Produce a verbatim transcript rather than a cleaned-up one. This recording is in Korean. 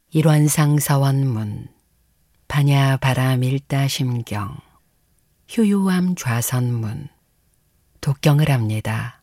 일원상 서원문, 반야 바람 일다 심경, 효유암 좌선문, 독경을 합니다.